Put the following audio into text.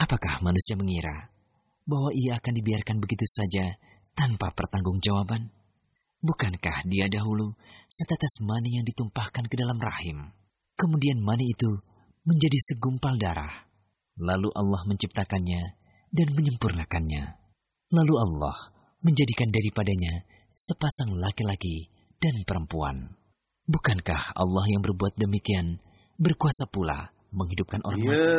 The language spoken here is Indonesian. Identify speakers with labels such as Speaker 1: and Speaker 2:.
Speaker 1: Apakah manusia mengira bahwa ia akan dibiarkan begitu saja tanpa pertanggungjawaban? Bukankah dia dahulu setetes mani yang ditumpahkan ke dalam rahim? Kemudian mani itu menjadi segumpal darah. Lalu Allah menciptakannya dan menyempurnakannya. Lalu Allah menjadikan daripadanya sepasang laki-laki dan perempuan. Bukankah Allah yang berbuat demikian berkuasa pula menghidupkan orang mati?